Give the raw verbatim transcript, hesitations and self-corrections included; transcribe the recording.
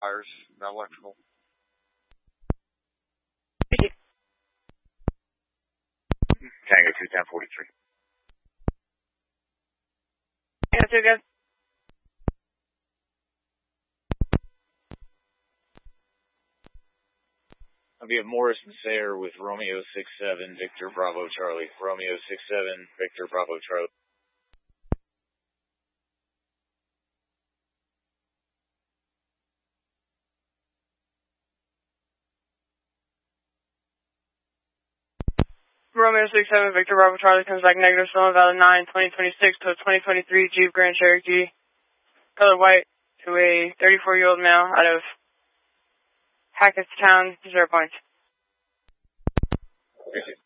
Wires, not electrical. Tango two ten forty-three. Tango two, good. I'll be at Morris and Sayre with Romeo six seven, Victor Bravo Charlie. Romeo six seven, Victor Bravo Charlie. Romeo six seven, Victor Bravo Charlie comes back negative, Silver Valley nine, twenty twenty-six to a twenty twenty-three Jeep Grand Cherokee, color white, to a thirty-four-year-old male out of Hackettstown, zero points.